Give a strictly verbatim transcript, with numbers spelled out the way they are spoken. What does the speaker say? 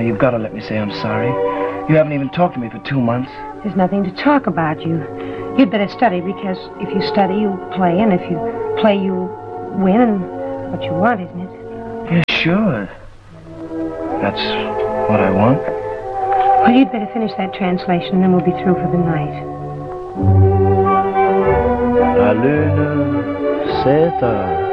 honey, you've got to let me say I'm sorry. You haven't even talked to me for two months. There's nothing to talk about you. You'd better study, because if you study, you play, and if you play, you win, and what you want, isn't it? Yeah, sure. That's what I want. Well, you'd better finish that translation, and then we'll be through for the night. La lune s'éteint.